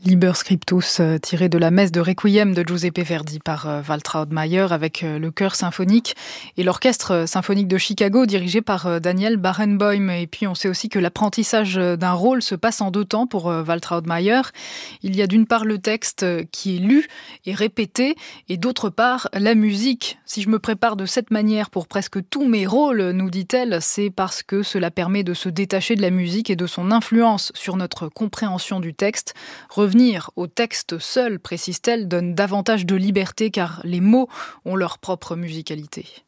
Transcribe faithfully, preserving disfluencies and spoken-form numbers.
Liber Scriptus, euh, tiré de la messe de Requiem de Giuseppe Verdi par euh, Waltraud Mayer avec euh, le chœur symphonique et l'orchestre euh, symphonique de Chicago dirigé par euh, Daniel Barenboim. Et puis on sait aussi que l'apprentissage d'un rôle se passe en deux temps pour euh, Waltraud Mayer. Il y a d'une part le texte euh, qui est lu et répété et d'autre part la musique. Si je me prépare de cette manière pour presque tous mes rôles, nous dit-elle, c'est parce que cela permet de se détacher de la musique et de son influence sur notre compréhension du texte. Revenir au texte seul, précise-t-elle, donne davantage de liberté car les mots ont leur propre musicalité.